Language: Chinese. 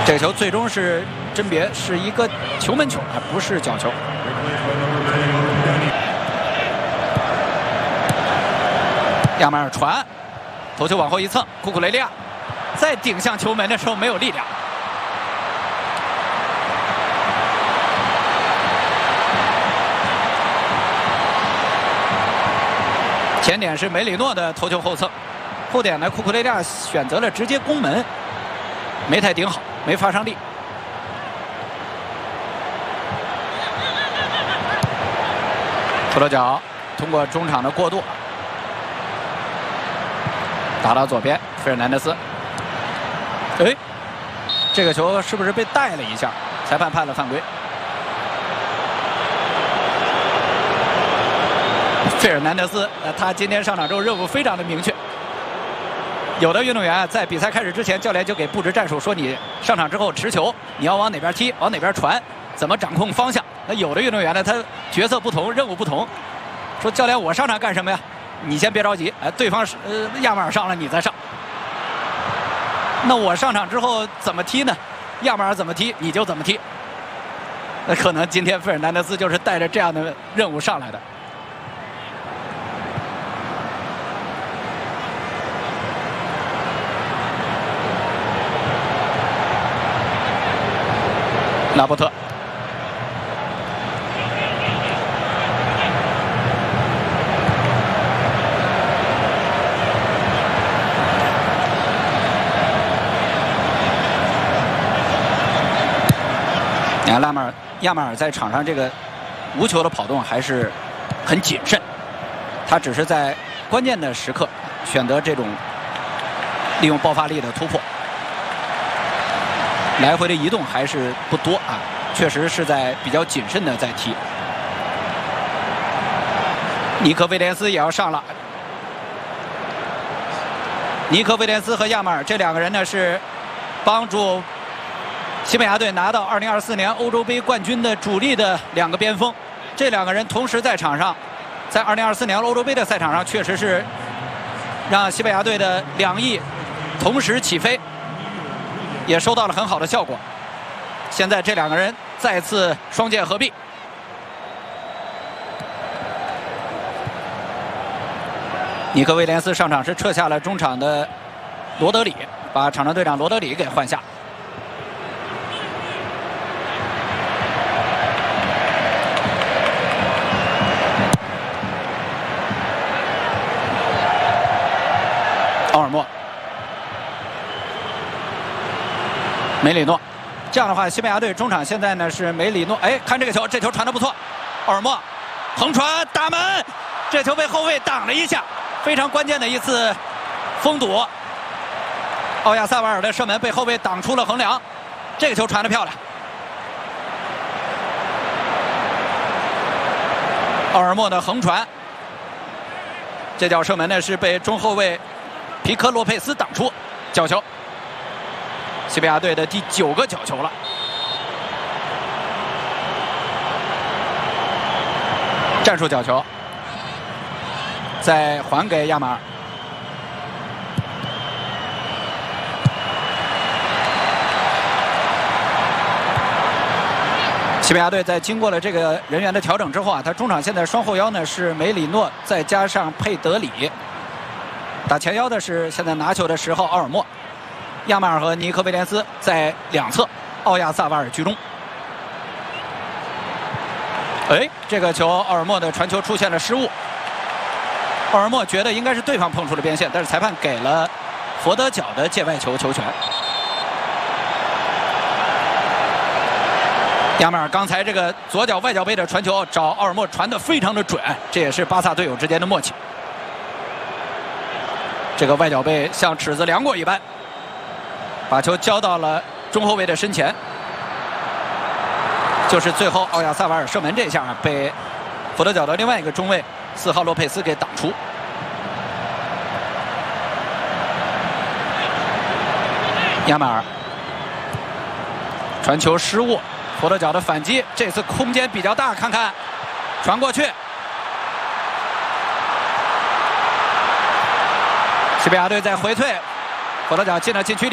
这个球最终是甄别是一个球门球，而不是角球。亚马尔传，头球往后一蹭，库库雷利亚再顶向球门的时候没有力量。前点是梅里诺的头球后蹭，后点呢库库雷利亚选择了直接攻门，没太顶好，没发上力。左手脚通过中场的过渡，打到左边，费尔南德斯。哎，这个球是不是被带了一下？裁判判了犯规。费尔南德斯，他今天上场之后任务非常的明确。有的运动员在比赛开始之前，教练就给布置战术，说你上场之后持球，你要往哪边踢，往哪边传，怎么掌控方向。那有的运动员呢，他角色不同，任务不同，说教练我上场干什么呀？你先别着急，对方是亚马尔上了，你再上。那我上场之后怎么踢呢？亚马尔怎么踢，你就怎么踢。那可能今天费尔南德斯就是带着这样的任务上来的。拉波特，你看亚马尔在场上这个无球的跑动还是很谨慎，他只是在关键的时刻选择这种利用爆发力的突破。来回的移动还是不多啊，确实是在比较谨慎的在踢。尼科威廉斯也要上了，尼科威廉斯和亚马尔这两个人呢是帮助西班牙队拿到2024年欧洲杯冠军的主力的两个边锋。这两个人同时在场上，在2024年欧洲杯的赛场上，确实是让西班牙队的2翼同时起飞。也收到了很好的效果。现在这两个人再次双剑合璧。尼科威廉斯上场是撤下了中场的罗德里，把场上队长罗德里给换下。奥尔默。梅里诺，这样的话，西班牙队中场现在呢是梅里诺。哎，看这个球，这球传得不错。奥尔默横传打门，这球被后卫挡了一下，非常关键的一次封堵。奥亚萨瓦尔的射门被后卫挡出了横梁，这个球传得漂亮。奥尔默的横传，这脚射门呢是被中后卫皮科洛佩斯挡出，角球。西班牙队的第9个角球了。战术角球，再还给亚马尔。西班牙队在经过了这个人员的调整之后啊，他中场现在双后腰呢是梅里诺，再加上佩德里。打前腰的是现在拿球的10号奥尔默。亚马尔和尼科威廉斯在两侧，奥亚萨瓦尔居中。哎，这个球奥尔默的传球出现了失误，奥尔默觉得应该是对方碰出了边线，但是裁判给了佛得角的界外球球权。亚马尔刚才这个左脚外脚背的传球找奥尔默传得非常的准，这也是巴萨队友之间的默契。这个外脚背像尺子量过一般。把球交到了中后卫的身前，就是最后奥亚萨瓦尔射门这下被佛得角的另外一个中卫4号洛佩斯给挡出。亚马尔传球失误，佛得角的反击，这次空间比较大，看看传过去，西班牙队在回退，佛得角进了禁区里。